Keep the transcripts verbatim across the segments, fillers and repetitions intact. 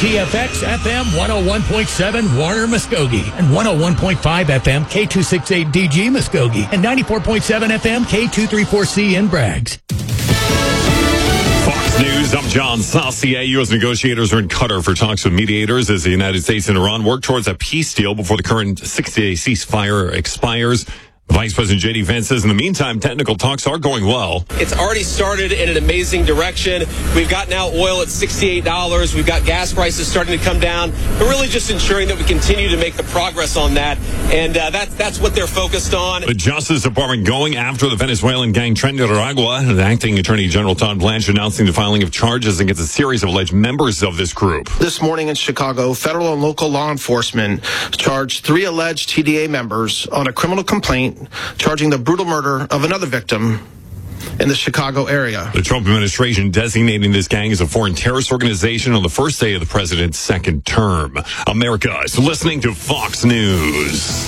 T F X F M one oh one point seven Warner Muskogee and one oh one point five F M K two sixty-eight D G Muskogee and ninety-four point seven F M K two thirty-four C in Braggs. Fox News, I'm John Saucier. U S negotiators are in Qatar for talks with mediators as the United States and Iran work towards a peace deal before the current sixty-day ceasefire expires. Vice President J D Vance says in the meantime, technical talks are going well. It's already started in an amazing direction. We've got now oil at sixty-eight dollars. We've got gas prices starting to come down. We're really just ensuring that we continue to make the progress on that. And uh, that's, that's what they're focused on. The Justice Department going after the Venezuelan gang Tren de Aragua. The acting Attorney General Todd Blanche announcing the filing of charges against a series of alleged members of this group. This morning in Chicago, federal and local law enforcement charged three alleged T D A members on a criminal complaint charging the brutal murder of another victim in the Chicago area. The Trump administration designating this gang as a foreign terrorist organization on the first day of the president's second term. America is listening to Fox News.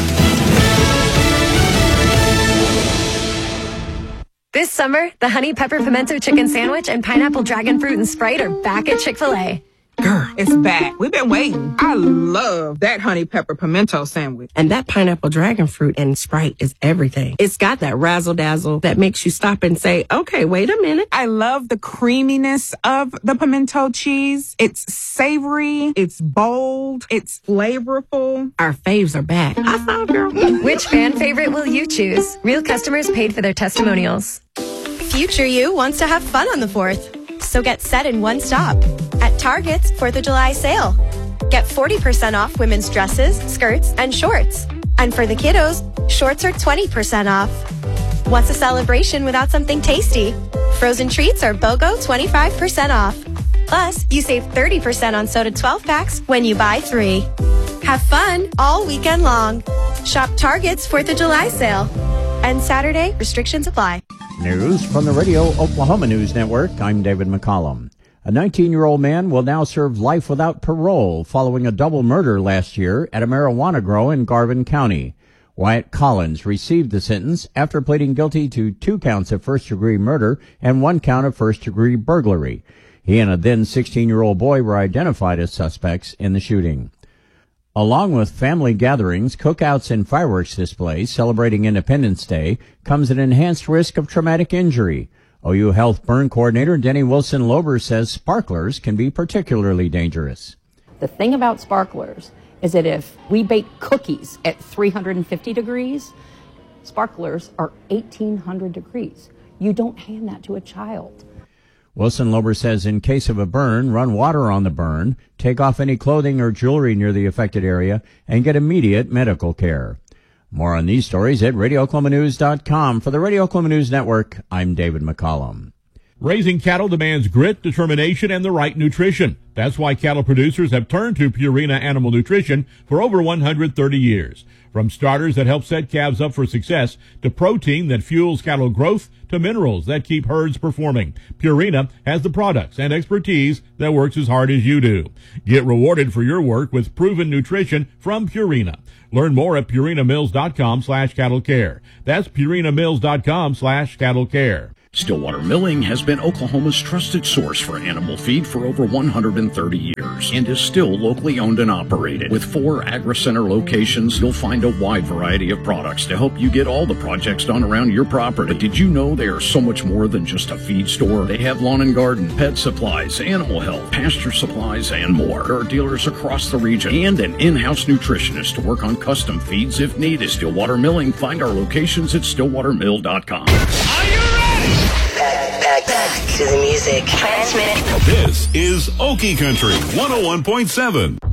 This summer, the Honey Pepper Pimento Chicken Sandwich and Pineapple Dragon Fruit and Sprite are back at Chick-fil-A. Girl, it's back. We've been waiting. I love that honey pepper pimento sandwich. And that pineapple dragon fruit and Sprite is everything. It's got that razzle dazzle that makes you stop and say, okay, wait a minute. I love the creaminess of the pimento cheese. It's savory. It's bold. It's flavorful. Our faves are back. I thought, girl. Which fan favorite will you choose? Real customers paid for their testimonials. Future you wants to have fun on the fourth. So get set in one stop at Target's fourth of July sale. Get forty percent off women's dresses, skirts, and shorts. And for the kiddos, shorts are twenty percent off. What's a celebration without something tasty? Frozen treats are BOGO twenty-five percent off. Plus, you save thirty percent on soda twelve packs when you buy three. Have fun all weekend long. Shop Target's fourth of July sale. And Saturday, restrictions apply. News from the Radio Oklahoma News Network. I'm David McCollum. A nineteen-year-old man will now serve life without parole following a double murder last year at a marijuana grow in Garvin County. Wyatt Collins received the sentence after pleading guilty to two counts of first-degree murder and one count of first-degree burglary. He and a then sixteen-year-old boy were identified as suspects in the shooting. Along with family gatherings, cookouts, and fireworks displays celebrating Independence Day comes an enhanced risk of traumatic injury. O U Health Burn Coordinator Denny Wilson-Lober says sparklers can be particularly dangerous. The thing about sparklers is that if we bake cookies at three hundred fifty degrees, sparklers are eighteen hundred degrees. You don't hand that to a child. Wilson-Lober says in case of a burn, run water on the burn, take off any clothing or jewelry near the affected area, and get immediate medical care. More on these stories at radio oklahoma news dot com. For the Radio Oklahoma News Network, I'm David McCollum. Raising cattle demands grit, determination, and the right nutrition. That's why cattle producers have turned to Purina Animal Nutrition for over one hundred thirty years. From starters that help set calves up for success, to protein that fuels cattle growth, to minerals that keep herds performing, Purina has the products and expertise that works as hard as you do. Get rewarded for your work with proven nutrition from Purina. Learn more at purina mills dot com slash cattle care. That's purina mills dot com slash cattle care. Stillwater Milling has been Oklahoma's trusted source for animal feed for over one hundred thirty years and is still locally owned and operated. With four AgriCenter locations, you'll find a wide variety of products to help you get all the projects done around your property. But did you know they are so much more than just a feed store? They have lawn and garden, pet supplies, animal health, pasture supplies, and more. There are dealers across the region and an in-house nutritionist to work on custom feeds if needed. Stillwater Milling. Find our locations at stillwater mill dot com. Are you ready? Back, back, back to the music. Transmit. This is Okie Country one oh one point seven.